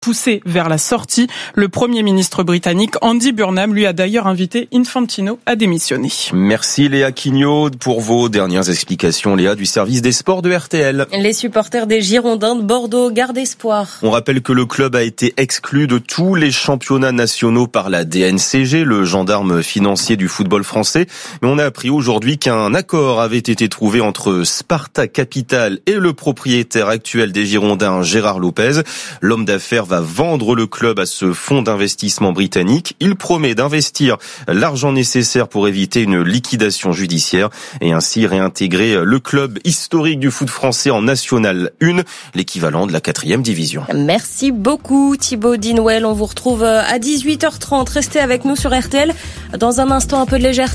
poussé vers la sortie. Le Premier ministre britannique Andy Burnham lui a d'ailleurs invité Infantino à démissionner. Merci Léa Quignot pour vos dernières explications, Léa, du service des sports de RTL. Les supporters des Girondins de Bordeaux gardent espoir. On rappelle que le club a été exclu de tous les championnats nationaux par la DNCG, le gendarme financier du football français. Mais on a appris aujourd'hui qu'un accord avait été trouvé entre Sparta Capital et le propriétaire actuel des Girondins, Gérard Lopez. L'homme d'affaires va vendre le club à ce fonds d'investissement britannique. Il promet d'investir l'argent nécessaire pour éviter une liquidation judiciaire et ainsi réintégrer le club historique du foot français en National 1, l'équivalent de la 4e division. Merci beaucoup Thibaut Dinwell. On vous retrouve à 18h30. Restez avec nous sur RTL. Dans un instant, un peu de légèreté.